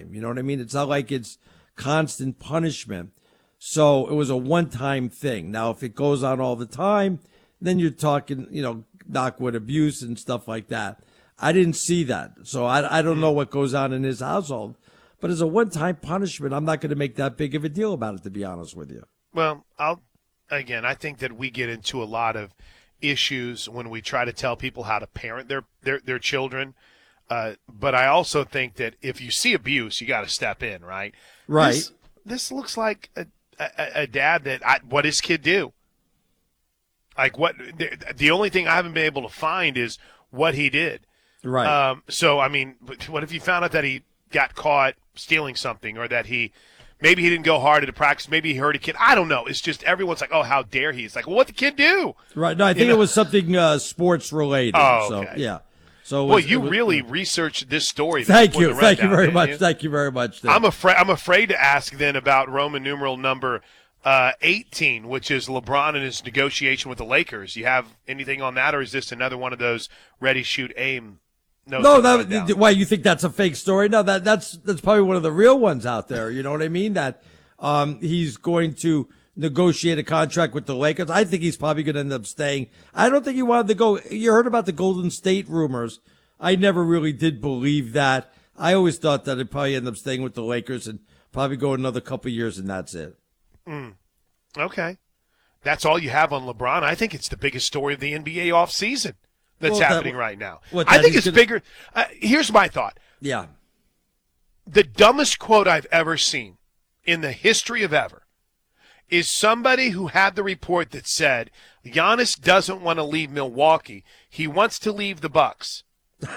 time. You know what I mean? It's not like it's constant punishment. So it was a one-time thing. Now, if it goes on all the time, then you're talking, knockwood abuse and stuff like that. I didn't see that. So I don't know what goes on in his household. But as a one-time punishment, I'm not going to make that big of a deal about it, to be honest with you. Well, I think that we get into a lot of issues when we try to tell people how to parent their children. But I also think that if you see abuse, you got to step in, right? Right. This looks like a dad that what his kid do. Like what the only thing I haven't been able to find is what he did. Right. So I mean, what if you found out that he got caught stealing something, or that maybe he didn't go hard at a practice, maybe he hurt a kid. I don't know. It's just everyone's like, oh, how dare he? It's like, well, what the kid do? Right. No, I think it was something sports related. Oh, so, okay. yeah. So well, you really researched this story. Thank you very much. Thank you very much. Dan. I'm afraid to ask then about Roman numeral number 18, which is LeBron and his negotiation with the Lakers. You have anything on that, or is this another one of those ready, shoot, aim? Why you think that's a fake story? No, that's probably one of the real ones out there. You know what I mean? That he's going to negotiate a contract with the Lakers. I think he's probably going to end up staying. I don't think he wanted to go. You heard about the Golden State rumors. I never really did believe that. I always thought that he'd probably end up staying with the Lakers and probably go another couple of years, and that's it. Okay. That's all you have on LeBron. I think it's the biggest story of the NBA offseason that's happening right now. I think it's bigger. Here's my thought. Yeah. The dumbest quote I've ever seen in the history of ever is somebody who had the report that said Giannis doesn't want to leave Milwaukee. He wants to leave the Bucks.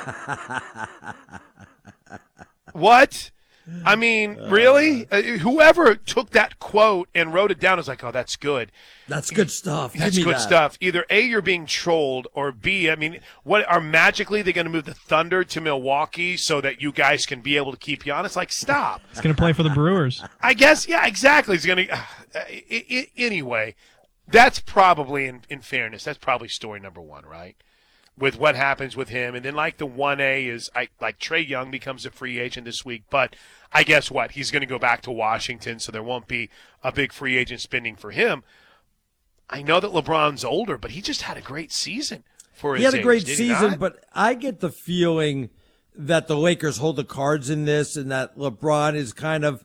What? I mean, really? Whoever took that quote and wrote it down is like, oh, that's good. That's good stuff. That's good stuff. Either A, you're being trolled, or B, I mean, what are magically they going to move the Thunder to Milwaukee so that you guys can be able to keep Giannis? Like, stop. He's going to play for the Brewers. I guess, yeah, exactly. He's going to anyway, that's probably, in fairness, that's probably story number one, right? With what happens with him. And then, like, the 1A is, like, Trae Young becomes a free agent this week. But I guess what? He's going to go back to Washington, so there won't be a big free agent spending for him. I know that LeBron's older, but he just had a great season for his age. He had a great season, but I get the feeling that the Lakers hold the cards in this, and that LeBron is kind of,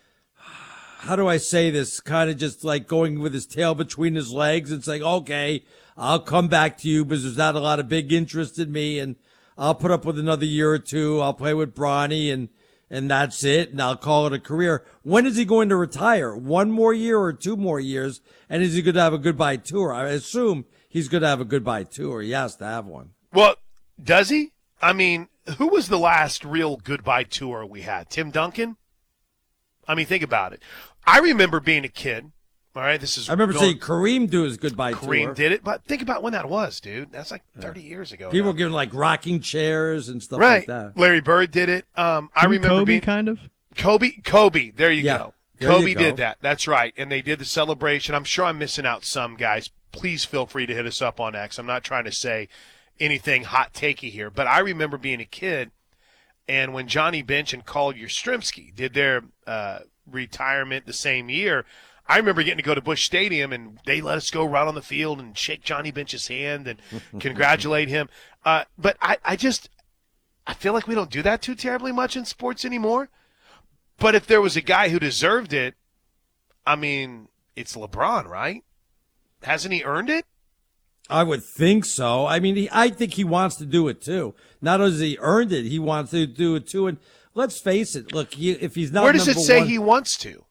how do I say this, kind of just like going with his tail between his legs and saying, okay, I'll come back to you because there's not a lot of big interest in me, and I'll put up with another year or two. I'll play with Bronny, and that's it, and I'll call it a career. When is he going to retire? 1 more year or 2 more years? And is he going to have a goodbye tour? I assume he's going to have a goodbye tour. He has to have one. Well, does he? I mean, who was the last real goodbye tour we had? Tim Duncan? I mean, think about it. I remember being a kid. All right, I remember seeing Kareem do his goodbye tour. Kareem did it, but think about when that was, dude. That's like 30 years ago. People were giving like rocking chairs and stuff like that. Larry Bird did it. I remember Kobe kind of. Kobe. There you go. Kobe go. did that. That's right. And they did the celebration. I'm sure I'm missing out some guys. Please feel free to hit us up on X. I'm not trying to say anything hot takey here, but I remember being a kid, and when Johnny Bench and Carl Yastrzemski did their retirement the same year, I remember getting to go to Busch Stadium, and they let us go right on the field and shake Johnny Bench's hand and congratulate him. But I feel like we don't do that too terribly much in sports anymore. But if there was a guy who deserved it, I mean, it's LeBron, right? Hasn't he earned it? I would think so. I mean, I think he wants to do it too. Not only has he earned it, he wants to do it too. And let's face it. Look, if he's not, where does it say he wants to?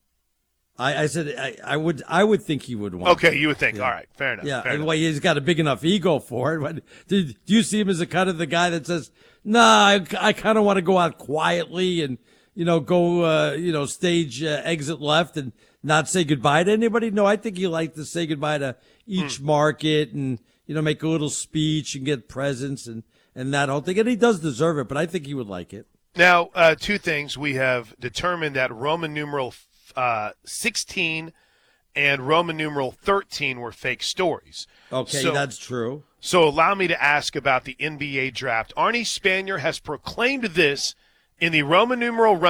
I said I would think he would want. Okay, you would think. Yeah. All right, fair enough. Yeah, fair enough. Well, he's got a big enough ego for it. But do you see him as a kind of the guy that says, "Nah, I kind of want to go out quietly and go stage exit left and not say goodbye to anybody"? No, I think he likes to say goodbye to each market and make a little speech and get presents and that whole thing. And he does deserve it, but I think he would like it. Now, 2 things. We have determined that Roman numeral 16 and Roman numeral 13 were fake stories. Okay, that's true. So allow me to ask about the NBA draft. Arnie Spanier has proclaimed this in the Roman numeral